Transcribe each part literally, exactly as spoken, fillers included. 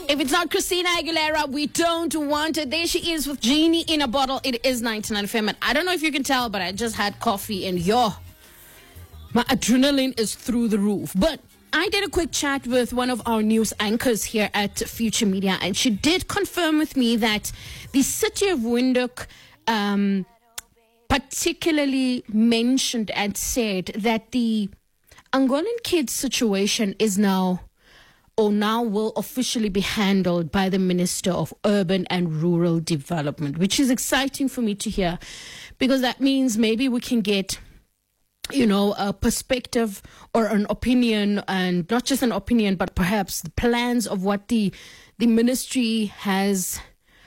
If it's not Christina Aguilera, we don't want it. There she is with Genie in a Bottle. It is ninety-nine F M. And I don't know if you can tell, but I just had coffee and yo, my adrenaline is through the roof. But I did a quick chat with one of our news anchors here at Future Media, and she did confirm with me that the city of Windhoek um, particularly mentioned and said that the Angolan kids situation is now or now will officially be handled by the Minister of Urban and Rural Development, which is exciting for me to hear, because that means maybe we can get, you know, a perspective or an opinion, and not just an opinion, but perhaps the plans of what the the ministry has,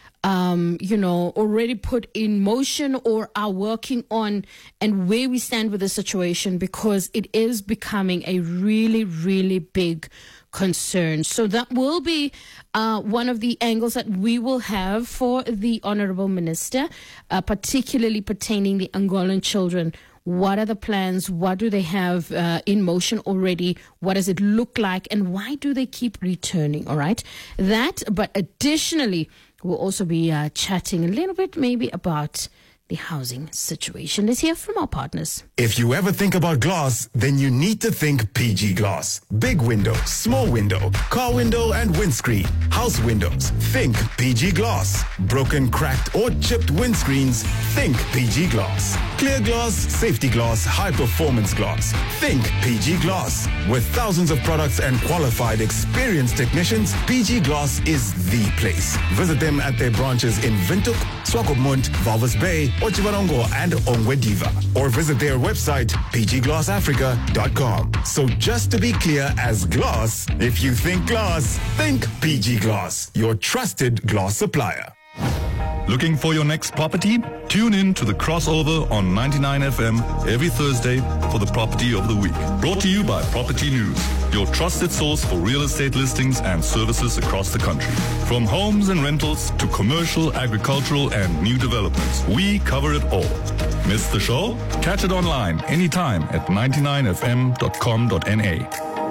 um, you know, already put in motion or are working on, and where we stand with the situation, because it is becoming a really, really big concern. So that will be uh, one of the angles that we will have for the Honorable Minister, uh, particularly pertaining the Angolan children. What are the plans? What do they have uh, in motion already? What does it look like? And why do they keep returning? All right. That, but additionally, we'll also be uh, chatting a little bit maybe about the housing situation. Let's hear from our partners. If you ever think about glass, then you need to think P G Glass. Big window, small window, car window and windscreen, house windows. Think P G Glass. Broken, cracked or chipped windscreens. Think P G Glass. Clear glass, safety glass, high performance glass. Think P G Glass. With thousands of products and qualified, experienced technicians, P G Glass is the place. Visit them at their branches in Windhoek, Swakopmund, Walvis Bay, Otjiwarongo and Ongwediva, or visit their website p g glass africa dot com. So just to be clear as glass, if you think glass, think P G Glass, your trusted glass supplier. Looking for your next property? Tune in to the crossover on ninety-nine F M every Thursday for the Property of the Week. Brought to you by Property News, your trusted source for real estate listings and services across the country. From homes and rentals to commercial, agricultural and new developments, we cover it all. Miss the show? Catch it online anytime at ninety-nine f m dot com dot n a.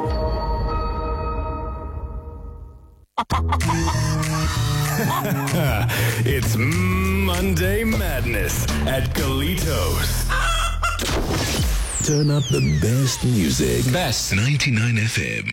It's Monday Madness at Galitos. Turn up the best music. Best. ninety-nine F M.